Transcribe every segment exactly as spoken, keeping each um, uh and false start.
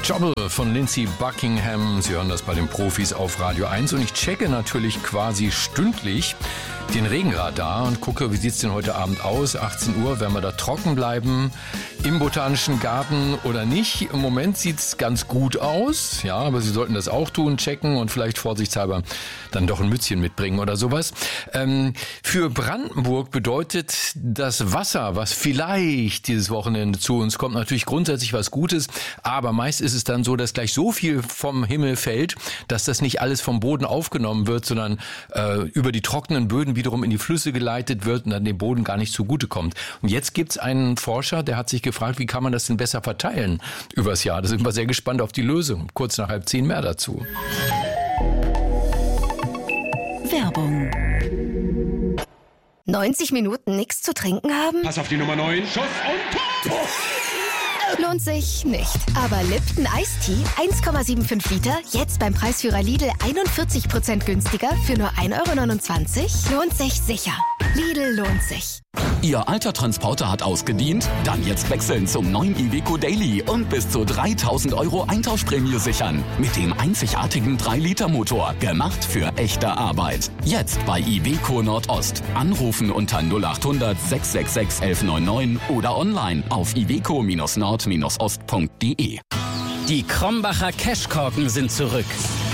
Trouble von Lindsey Buckingham. Sie hören das bei den Profis auf Radio eins. Und ich checke natürlich quasi stündlich den Regenradar und gucke, wie sieht es denn heute Abend aus? achtzehn Uhr, werden wir da trocken bleiben im Botanischen Garten oder nicht? Im Moment sieht es ganz gut aus, ja, aber Sie sollten das auch tun, checken und vielleicht vorsichtshalber dann doch ein Mützchen mitbringen oder sowas. Ähm, für Brandenburg bedeutet das Wasser, was vielleicht dieses Wochenende zu uns kommt, natürlich grundsätzlich was Gutes, aber meist ist es dann so, dass gleich so viel vom Himmel fällt, dass das nicht alles vom Boden aufgenommen wird, sondern äh, über die trockenen Böden wiederum in die Flüsse geleitet wird und dann dem Boden gar nicht zugutekommt. Und jetzt gibt's einen Forscher, der hat sich gefragt, wie kann man das denn besser verteilen übers Jahr? Da sind wir sehr gespannt auf die Lösung. Kurz nach halb zehn mehr dazu. Werbung. neunzig Minuten nichts zu trinken haben? Pass auf die Nummer neun. Schuss und Tor! Lohnt sich nicht. Aber Lipton Iced Tea eins Komma fünfundsiebzig Liter, jetzt beim Preisführer Lidl einundvierzig Prozent günstiger für nur ein Euro neunundzwanzig? Lohnt sich sicher. Lidl lohnt sich. Ihr alter Transporter hat ausgedient? Dann jetzt wechseln zum neuen Iveco Daily und bis zu dreitausend Euro Eintauschprämie sichern. Mit dem einzigartigen drei Liter Motor. Gemacht für echte Arbeit. Jetzt bei Iveco Nordost. Anrufen unter null acht hundert sechs sechs sechs eins eins neun neun oder online auf iveco nord ost punkt de. Die Krombacher Cashkorken sind zurück.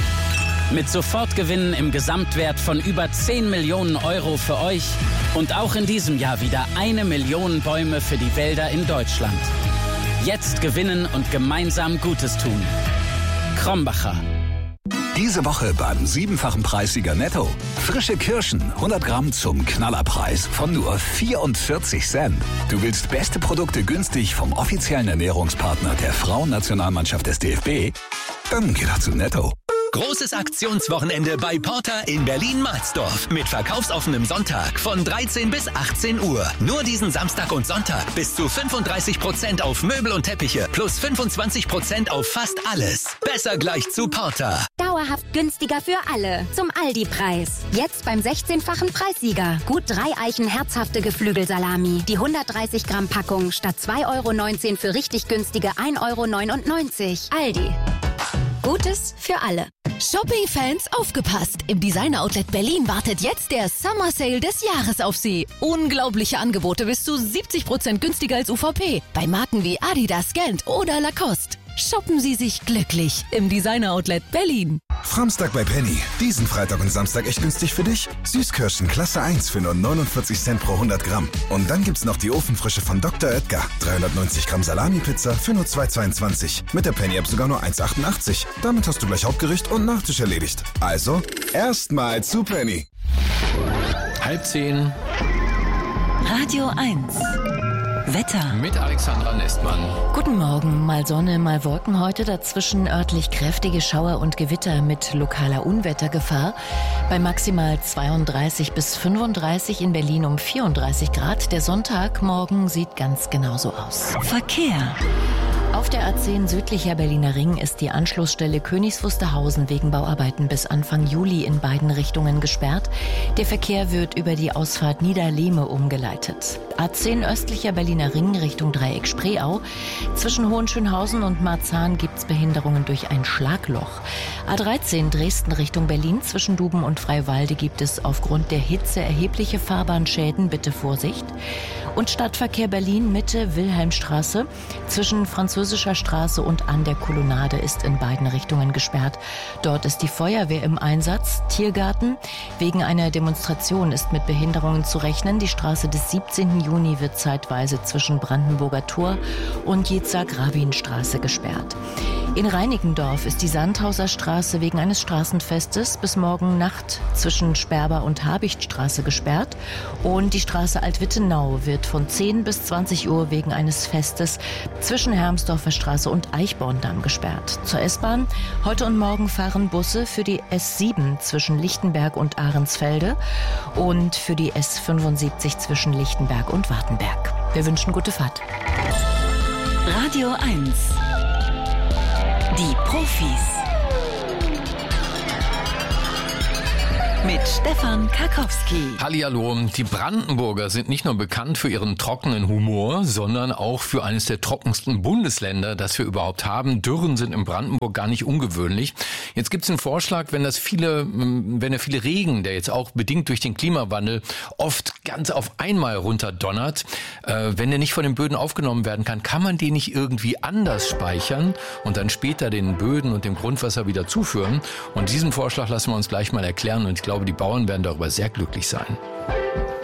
Mit Sofortgewinnen im Gesamtwert von über zehn Millionen Euro für euch und auch in diesem Jahr wieder eine Million Bäume für die Wälder in Deutschland. Jetzt gewinnen und gemeinsam Gutes tun. Krombacher. Diese Woche beim siebenfachen Preissieger Netto. Frische Kirschen, hundert Gramm zum Knallerpreis von nur vierundvierzig Cent. Du willst beste Produkte günstig vom offiziellen Ernährungspartner der Frauennationalmannschaft des D F B? Dann geh doch zu Netto. Großes Aktionswochenende bei Porter in Berlin-Marsdorf. Mit verkaufsoffenem Sonntag von dreizehn bis achtzehn Uhr. Nur diesen Samstag und Sonntag bis zu fünfunddreißig Prozent auf Möbel und Teppiche plus fünfundzwanzig Prozent auf fast alles. Besser gleich zu Porter. Dauerhaft günstiger für alle. Zum Aldi-Preis. Jetzt beim sechzehnfachen Preissieger. Gut drei Eichen herzhafte Geflügelsalami. Die hundertdreißig Gramm Packung statt zwei Euro neunzehn für richtig günstige ein Euro neunundneunzig. Aldi. Gutes für alle. Shopping-Fans, aufgepasst! Im Designer-Outlet Berlin wartet jetzt der Summer Sale des Jahres auf Sie. Unglaubliche Angebote bis zu siebzig Prozent günstiger als U V P. Bei Marken wie Adidas, Gant oder Lacoste. Shoppen Sie sich glücklich im Designer-Outlet Berlin. Framstag bei Penny. Diesen Freitag und Samstag echt günstig für dich. Süßkirschen Klasse eins für nur neunundvierzig Cent pro hundert Gramm. Und dann gibt's noch die Ofenfrische von Doktor Oetker. dreihundertneunzig Gramm Salami-Pizza für nur zwei Euro zweiundzwanzig. Mit der Penny-App sogar nur eins Euro achtundachtzig. Damit hast du gleich Hauptgericht und Nachtisch erledigt. Also, erstmal zu Penny. Halb zehn. Radio eins. Wetter. Mit Alexandra Nestmann. Guten Morgen. Mal Sonne, mal Wolken heute. Dazwischen örtlich kräftige Schauer und Gewitter mit lokaler Unwettergefahr. Bei maximal zweiunddreißig bis fünfunddreißig, in Berlin um vierunddreißig Grad. Der Sonntagmorgen sieht ganz genauso aus. Verkehr. Auf der A zehn südlicher Berliner Ring ist die Anschlussstelle Königs Wusterhausen wegen Bauarbeiten bis Anfang Juli in beiden Richtungen gesperrt. Der Verkehr wird über die Ausfahrt Niederlehme umgeleitet. A zehn östlicher Berliner Ring Richtung Dreieck Spreeau. Zwischen Hohenschönhausen und Marzahn gibt's Behinderungen durch ein Schlagloch. A dreizehn Dresden Richtung Berlin zwischen Duben und Freiwalde gibt es aufgrund der Hitze erhebliche Fahrbahnschäden. Bitte Vorsicht. Und Stadtverkehr Berlin Mitte Wilhelmstraße zwischen Französischer Straße und an der Kolonnade ist in beiden Richtungen gesperrt. Dort ist die Feuerwehr im Einsatz. Tiergarten. Wegen einer Demonstration ist mit Behinderungen zu rechnen. Die Straße des siebzehnten Juni wird zeitweise zwischen Brandenburger Tor und Jitzak-Rabin-Straße gesperrt. In Reinickendorf ist die Sandhauser Straße wegen eines Straßenfestes bis morgen Nacht zwischen Sperber und Habichtstraße gesperrt. Und die Straße Altwittenau wird von zehn bis zwanzig Uhr wegen eines Festes zwischen Hermsdorfer Straße und Eichborndamm gesperrt. Zur S-Bahn. Heute und morgen fahren Busse für die S sieben zwischen Lichtenberg und Ahrensfelde und für die S fünfundsiebzig zwischen Lichtenberg und Wartenberg. Wir wünschen gute Fahrt. Radio eins. Die Profis. mit Stefan Karkowski. Hallihallo, die Brandenburger sind nicht nur bekannt für ihren trockenen Humor, sondern auch für eines der trockensten Bundesländer, das wir überhaupt haben. Dürren sind in Brandenburg gar nicht ungewöhnlich. Jetzt gibt es einen Vorschlag, wenn das viele, wenn der viele Regen, der jetzt auch bedingt durch den Klimawandel oft ganz auf einmal runterdonnert, äh, wenn der nicht von den Böden aufgenommen werden kann, kann man den nicht irgendwie anders speichern und dann später den Böden und dem Grundwasser wieder zuführen. Und diesen Vorschlag lassen wir uns gleich mal erklären und ich glaube, die Bauern werden darüber sehr glücklich sein.